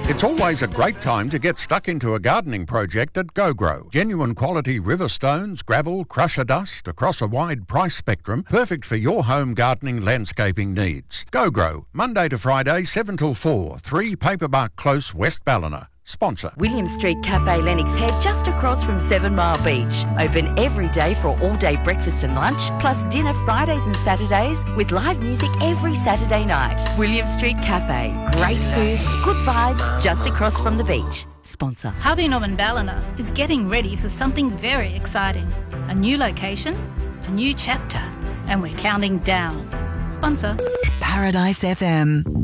It's always a great time to get stuck into a gardening project at GoGrow. Genuine quality river stones, gravel, crusher dust across a wide price spectrum, perfect for your home gardening landscaping needs. GoGrow, Monday to Friday, 7 till 4, 3 Paperbark Close, West Ballina. Sponsor. William Street Cafe Lennox Head, just across from 7 Mile Beach. Open every day for all-day breakfast and lunch, plus dinner Fridays and Saturdays, with live music every Saturday night. William Street Cafe. Great foods, good vibes, just across from the beach. Sponsor. Harvey Norman Ballina is getting ready for something very exciting. A new location, a new chapter, and we're counting down. Sponsor. Paradise FM.